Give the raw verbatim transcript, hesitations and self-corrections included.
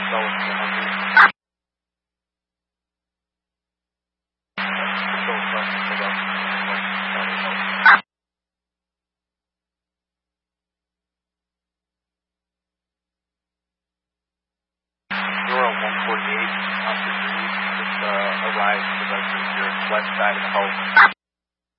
one forty-eight, Oscar three, just uh, arrived to the residence here, west side of the house.